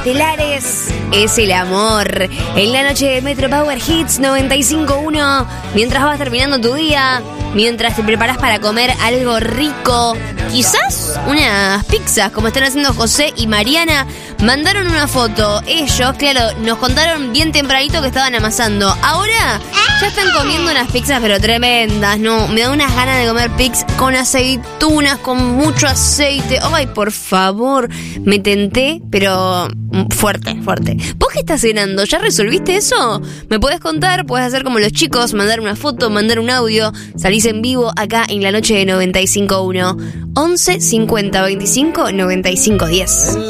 Telares es el amor. En la noche de Metro Power Hits 95.1, mientras vas terminando tu día, mientras te preparas para comer algo rico, quizás unas pizzas, como están haciendo José y Mariana, mandaron una foto. Ellos, claro, nos contaron bien tempranito que estaban amasando. Ahora ya están comiendo unas pizzas pero tremendas, ¿no? Me da unas ganas de comer pizzas con aceitunas, con mucho aceite. Ay, por favor, me tenté, pero fuerte. ¿Vos qué estás cenando? ¿Ya resolviste eso? ¿Me podés contar? Podés hacer como los chicos, mandar una foto, mandar un audio. Salís en vivo acá en la noche de 95.1. 11 50 25 95 10.